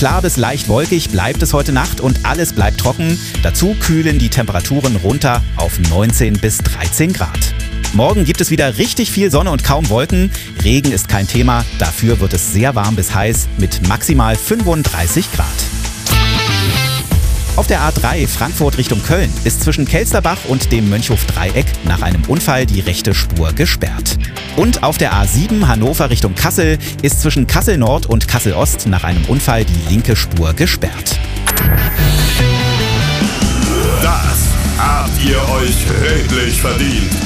Klar bis leicht wolkig bleibt es heute Nacht und alles bleibt trocken. Dazu kühlen die Temperaturen runter auf 19 bis 13 Grad. Morgen gibt es wieder richtig viel Sonne und kaum Wolken. Regen ist kein Thema, dafür wird es sehr warm bis heiß mit maximal 35 Grad. Auf der A3 Frankfurt Richtung Köln ist zwischen Kelsterbach und dem Mönchhof-Dreieck nach einem Unfall die rechte Spur gesperrt. Und auf der A7 Hannover Richtung Kassel ist zwischen Kassel Nord und Kassel Ost nach einem Unfall die linke Spur gesperrt. Das habt ihr euch redlich verdient.